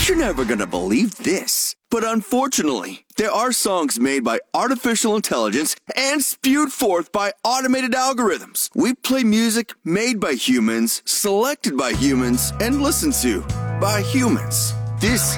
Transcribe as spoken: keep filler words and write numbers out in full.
You're never gonna believe this, but unfortunately, there are songs made by artificial intelligence and spewed forth by automated algorithms. We play music made by humans, selected by humans, and listened to by humans. This